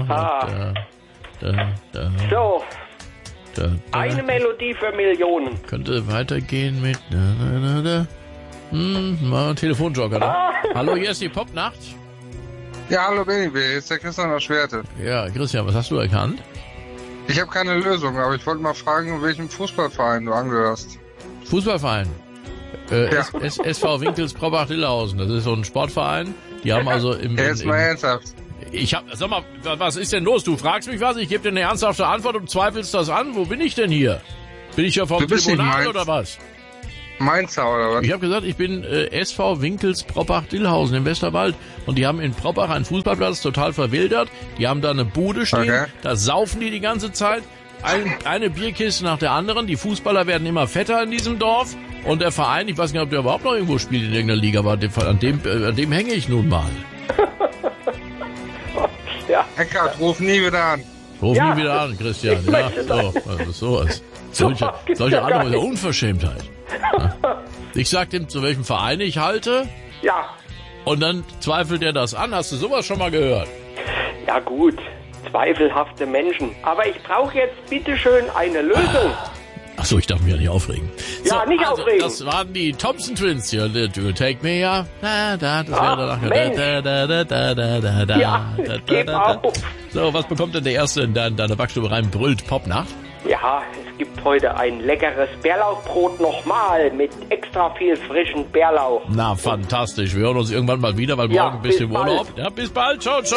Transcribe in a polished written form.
So, eine Melodie für Millionen. Könnte weitergehen mit mal Telefonjoker, ne? Hallo, hier ist die Popnacht. Ja, hallo Benny, hier ist der Christian aus Schwerte. Ja, Christian, was hast du erkannt? Ich habe keine Lösung, aber ich wollte mal fragen, welchem Fußballverein du angehörst. Fußballverein. SV Winkels Probach-Dillhausen. Das ist so ein Sportverein. Die haben also Jetzt mal ernsthaft. Sag mal, was ist denn los? Du fragst mich was, ich gebe dir eine ernsthafte Antwort und zweifelst das an. Wo bin ich denn hier? Bin ich hier vom Tribunal oder was? Mainzer oder was? Ich habe gesagt, ich bin SV Winkels Probach-Dillhausen im Westerwald. Und die haben in Probach einen Fußballplatz total verwildert. Die haben da eine Bude stehen. Okay. Da saufen die ganze Zeit. Eine Bierkiste nach der anderen. Die Fußballer werden immer fetter in diesem Dorf. Und der Verein, ich weiß nicht, ob der überhaupt noch irgendwo spielt in irgendeiner Liga, aber an dem hänge ich nun mal. Ja. Eckart, ruf nie wieder an. Ruf nie wieder an, Christian. Ja, so, das ist sowas. Solche andere Unverschämtheit. Ja. Ich sag dem, zu welchem Verein ich halte. Ja. Und dann zweifelt er das an. Hast du sowas schon mal gehört? Ja gut, zweifelhafte Menschen. Aber ich brauche jetzt bitteschön eine Lösung. Achso, ich darf mich ja nicht aufregen. Ja, so, nicht aufregen. Das waren die Thompson Twins hier. You take me, ja. Das wäre danach. Ja, gib auf. So, was bekommt denn der Erste in deine Backstube rein? Brüllt Popnacht? Ja, es gibt heute ein leckeres Bärlauchbrot nochmal mit extra viel frischen Bärlauch. Na, fantastisch. Wir hören uns irgendwann mal wieder, weil morgen ein bisschen Urlaub. Ja, bis bald. Ciao, ciao.